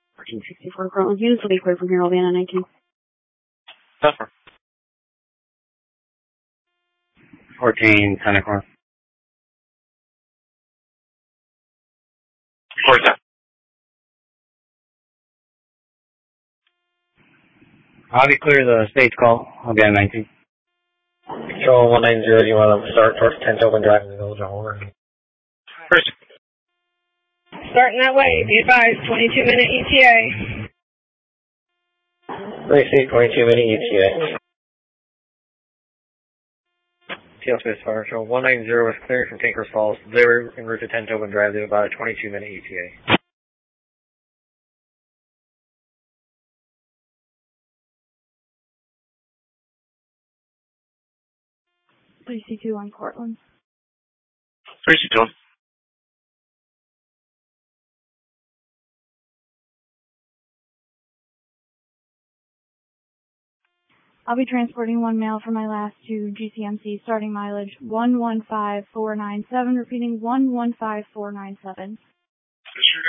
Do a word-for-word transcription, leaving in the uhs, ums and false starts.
fourteen sixty-four Portland units will be cleared from here. I'll be on nineteen. Suffer. fourteen, Santa Cruz. Where's that? I'll be clear the stage call. I'll be on nineteen. Control one nine zero, do you want to start towards ten Tobin Drive in the village of Horn? First. Starting that way, be advised, twenty-two minute E T A. Receive twenty-two minute E T A. T L Space Fire Control one nine zero is cleared from Tinkers Falls. They were en route to ten Tobin Drive. They have about a twenty-two minute E T A. three C two on Portland. three C two. I'll be transporting one mail from my last two G C M C, starting mileage one one five four nine seven, repeating one one five four nine seven.